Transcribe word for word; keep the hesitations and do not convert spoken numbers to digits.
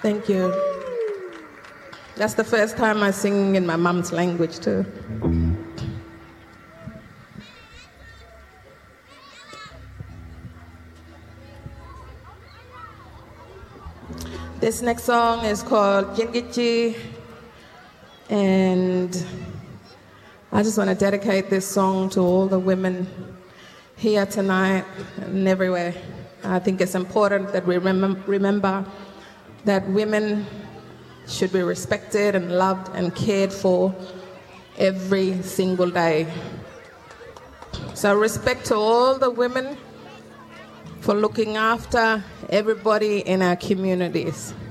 Thank you. That's the first time I sing in my mom's language too. This next song is called Jingichi, and I just want to dedicate this song to all the women here tonight and everywhere. I think it's important that we remem- remember that women should be respected and loved and cared for every single day. So respect to all the women for looking after everybody in our communities.